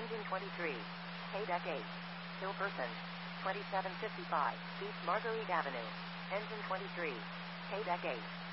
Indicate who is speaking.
Speaker 1: Engine 23. Haydeck 8. Kill person. 2755. East Marguerite Avenue. Engine 23. Haydeck 8.